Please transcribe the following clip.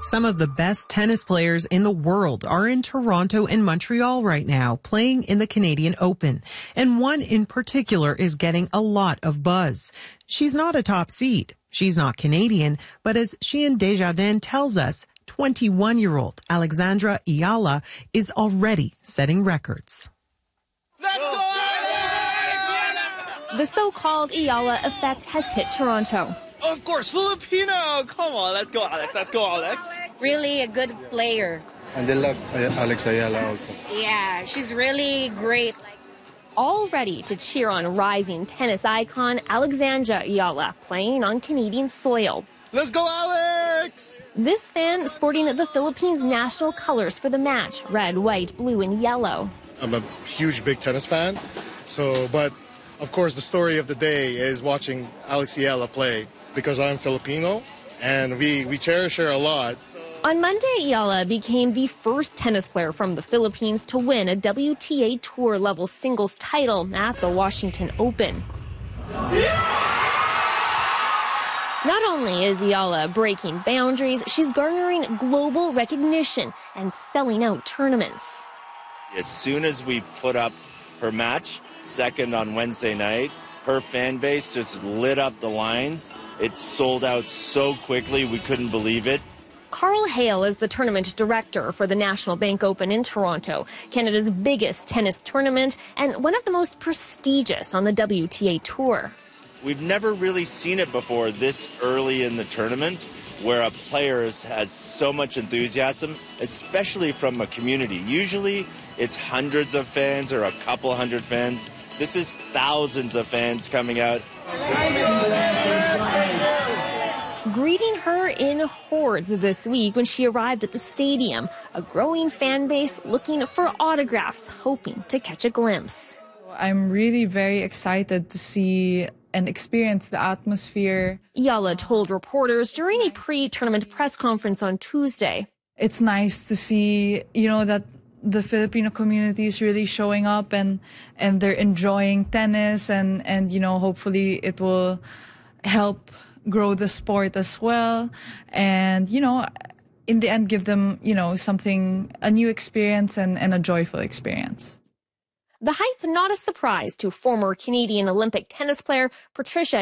Some of the best tennis players in the world are in Toronto and Montreal right now, playing in the Canadian Open. And one in particular is getting a lot of buzz. She's not a top seed. She's not Canadian, but as Sheehan Desjardins tells us, 21-year-old Alexandra Ayala is already setting records. Let's go, Alex! The so-called Ayala effect has hit Toronto. Of course, Filipino! Come on, let's go, Alex. Let's go, Alex. Really a good player. And they love Alex Ayala also. Yeah, she's really great. All ready to cheer on rising tennis icon Alexandra Ayala playing on Canadian soil. Let's go, Alex! This fan sporting the Philippines' national colors for the match, red, white, blue, and yellow. I'm a huge, big tennis fan. But of course, the story of the day is watching Alex Ayala play because I'm Filipino and we cherish her a lot. On Monday, Ayala became the first tennis player from the Philippines to win a WTA Tour level singles title at the Washington Open. Not only is Ayala breaking boundaries, she's garnering global recognition and selling out tournaments. As soon as we put up her match, second on Wednesday night, her fan base just lit up the lines. It sold out so quickly, we couldn't believe it. Carl Hale is the tournament director for the National Bank Open in Toronto, Canada's biggest tennis tournament and one of the most prestigious on the WTA Tour. We've never really seen it before this early in the tournament, where a player has so much enthusiasm, especially from a community. Usually it's hundreds of fans or a couple hundred fans. This is thousands of fans coming out. Greeting her in hordes this week when she arrived at the stadium, a growing fan base looking for autographs, hoping to catch a glimpse. I'm really very excited to see and experience the atmosphere. Ayala told reporters during a pre-tournament press conference on Tuesday. It's nice to see, that the Filipino community is really showing up and they're enjoying tennis and hopefully it will help grow the sport as well. And, in the end, give them, a new experience and a joyful experience. The hype not a surprise to former Canadian Olympic tennis player Patricia